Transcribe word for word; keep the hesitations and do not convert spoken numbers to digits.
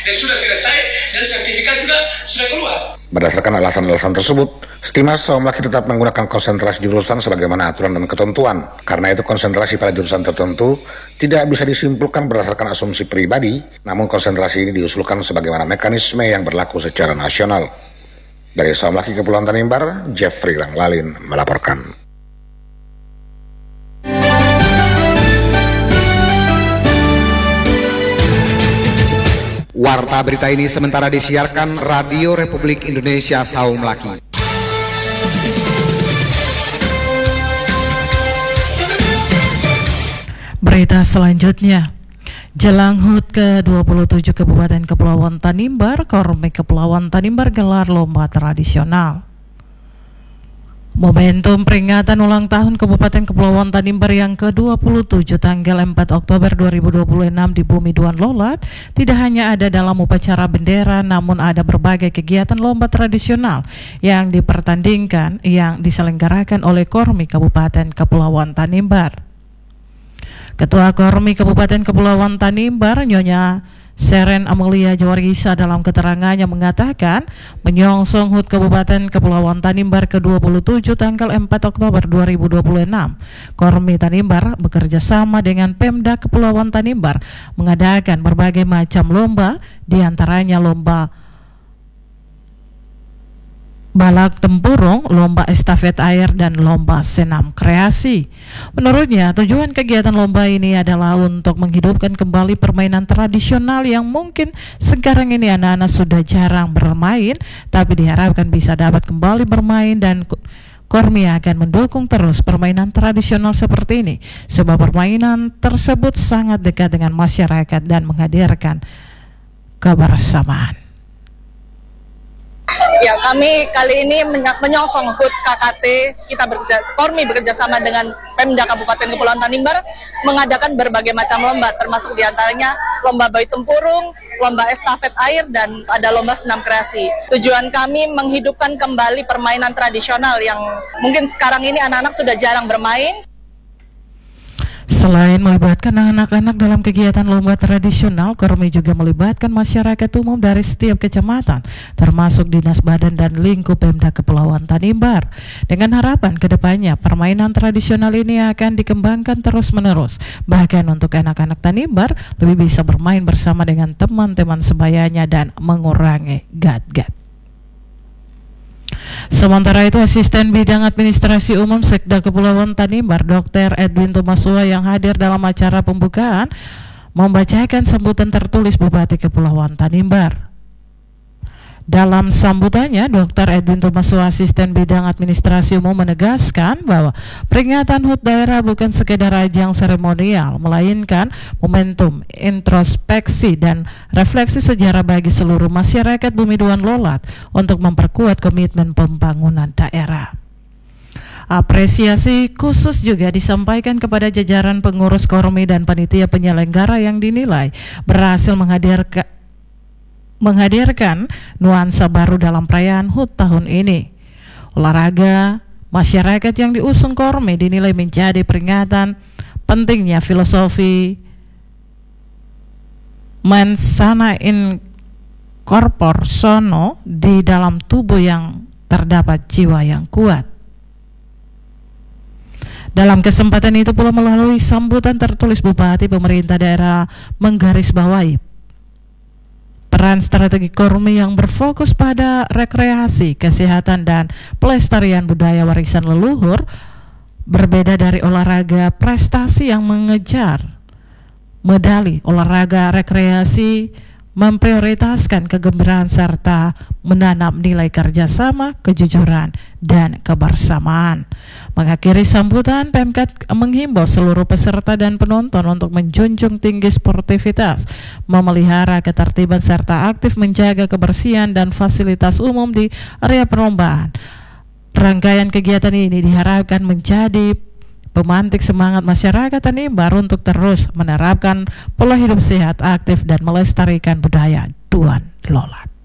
dan sudah selesai dan sertifikat juga sudah keluar. Berdasarkan alasan-alasan tersebut, Stima Saumlaki tetap menggunakan konsentrasi jurusan sebagaimana aturan dan ketentuan. Karena itu konsentrasi pada jurusan tertentu tidak bisa disimpulkan berdasarkan asumsi pribadi, namun konsentrasi ini diusulkan sebagaimana mekanisme yang berlaku secara nasional. Dari Saumlaki Kepulauan Tanimbar, Jeffrey Ranglalin melaporkan. Warta berita ini sementara disiarkan Radio Republik Indonesia Saumlaki. Berita selanjutnya, jelang H U T ke dua puluh tujuh Kabupaten Kepulauan Tanimbar, Kormi Kepulauan Tanimbar gelar lomba tradisional. Momentum peringatan ulang tahun Kabupaten Kepulauan Tanimbar yang ke dua puluh tujuh tanggal empat Oktober dua ribu dua puluh enam di Bumi Duan Lolat tidak hanya ada dalam upacara bendera, namun ada berbagai kegiatan lomba tradisional yang dipertandingkan yang diselenggarakan oleh Kormi Kabupaten Kepulauan Tanimbar. Ketua Kormi Kabupaten Kepulauan Tanimbar, Nyonya Seren Amelia Jawargisa dalam keterangannya mengatakan menyongsong H U T Kabupaten Kepulauan Tanimbar ke dua puluh tujuh tanggal empat Oktober dua ribu dua puluh enam, Kormi Tanimbar bekerja sama dengan Pemda Kepulauan Tanimbar mengadakan berbagai macam lomba, diantaranya lomba balak tempurung, lomba estafet air, dan lomba senam kreasi. Menurutnya, tujuan kegiatan lomba ini adalah untuk menghidupkan kembali permainan tradisional yang mungkin sekarang ini anak-anak sudah jarang bermain, tapi diharapkan bisa dapat kembali bermain, dan Kormi akan mendukung terus permainan tradisional seperti ini, sebab permainan tersebut sangat dekat dengan masyarakat dan menghadirkan kebersamaan. Ya, kami kali ini menyongsong H U T K K T, kita bekerja, Kormi bekerja sama dengan Pemda Kabupaten Kepulauan Tanimbar mengadakan berbagai macam lomba, termasuk diantaranya lomba bayi tempurung, lomba estafet air, dan ada lomba senam kreasi. Tujuan kami menghidupkan kembali permainan tradisional yang mungkin sekarang ini anak-anak sudah jarang bermain. Selain melibatkan anak-anak dalam kegiatan lomba tradisional, Kormi juga melibatkan masyarakat umum dari setiap kecamatan, termasuk Dinas Badan dan Lingkup Pemda Kepulauan Tanimbar. Dengan harapan kedepannya permainan tradisional ini akan dikembangkan terus-menerus. Bahkan untuk anak-anak Tanimbar lebih bisa bermain bersama dengan teman-teman sebayanya dan mengurangi gat-gat. Sementara itu, Asisten Bidang Administrasi Umum Sekda Kepulauan Tanimbar, Dokter Edwin Tomasua yang hadir dalam acara pembukaan membacakan sambutan tertulis Bupati Kepulauan Tanimbar. Dalam sambutannya, Dokter Edwin Tomasua, Asisten Bidang Administrasi Umum, menegaskan bahwa peringatan H U T daerah bukan sekedar ajang seremonial, melainkan momentum introspeksi dan refleksi sejarah bagi seluruh masyarakat Bumi Duan Lolat untuk memperkuat komitmen pembangunan daerah. Apresiasi khusus juga disampaikan kepada jajaran pengurus Kormi dan panitia penyelenggara yang dinilai berhasil menghadirkan menghadirkan nuansa baru dalam perayaan H U T tahun ini. Olahraga masyarakat yang diusung Kormi dinilai menjadi peringatan pentingnya filosofi mens sana in corpore sano, di dalam tubuh yang terdapat jiwa yang kuat. Dalam kesempatan itu pula melalui sambutan tertulis Bupati, pemerintah daerah menggarisbawahi peran strategi Kormi yang berfokus pada rekreasi, kesehatan, dan pelestarian budaya warisan leluhur, berbeda dari olahraga prestasi yang mengejar medali. Olahraga rekreasi memprioritaskan kegembiraan serta menanam nilai kerjasama, kejujuran, dan kebersamaan. Mengakhiri sambutan, Pemkad menghimbau seluruh peserta dan penonton untuk menjunjung tinggi sportivitas, memelihara ketertiban, serta aktif menjaga kebersihan dan fasilitas umum di area perlombaan. Rangkaian kegiatan ini diharapkan menjadi pemantik semangat masyarakat Tanimbar untuk terus menerapkan pola hidup sehat, aktif, dan melestarikan budaya Duan Lolat.